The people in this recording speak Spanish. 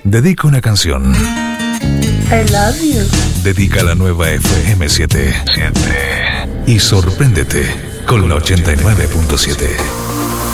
Dedica una canción. I love you. Dedica la nueva FM7. Y sorpréndete con la 89.7.